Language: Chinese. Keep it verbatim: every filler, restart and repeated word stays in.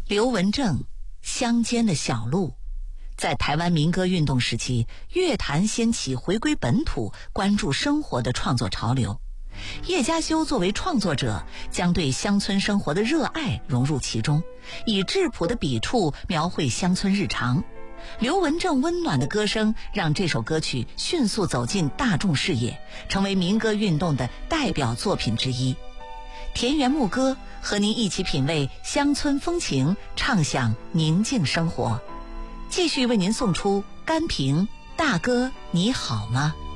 刘文正，乡间的小路。在台湾民歌运动时期，乐坛掀起回归本土、关注生活的创作潮流。叶嘉修作为创作者，将对乡村生活的热爱融入其中，以质朴的笔触描绘乡村日常。刘文正温暖的歌声让这首歌曲迅速走进大众视野，成为民歌运动的代表作品之一。田园牧歌和您一起品味乡村风情，畅享宁静生活。继续为您送出甘平大哥你好吗？